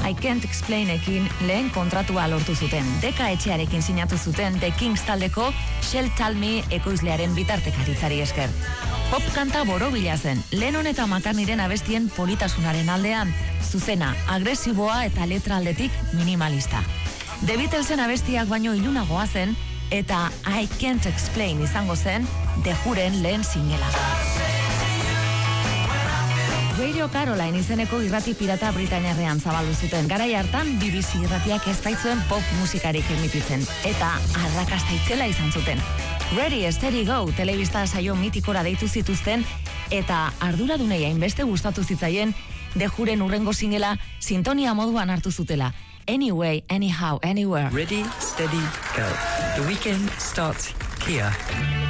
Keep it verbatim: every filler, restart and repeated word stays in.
I Can't Explainekin lehen kontratua lortu zuten. Deka etxearekin sinatu zuten The Kings taldeko Shell Tell Me ekoizlearen bitartekaritzari esker. Pop kanta borobila zen, Lennon eta McCartneyren abestien politasunaren aldean, zuzena, agresiboa eta letra aldetik minimalista. The Beatlesen abestiak baino ilunagoa zen, eta I Can't Explain izango zen The Whoren lehen singela. Radio Caroline izeneko irrati pirata britainiarrean zabaldu zuten. Garai hartan B B C irratiak ez baitzuen pop musikarik emititzen, eta arrakasta itzela izan zuten. Ready, Steady, Go telebista saio mitikora deitu zituzten, eta arduradunei hainbeste gustatu zitzaien The Whoren urrengo singela sintonia moduan hartu zutela. Anyway, anyhow, anywhere. Ready, steady, go. The weekend starts here.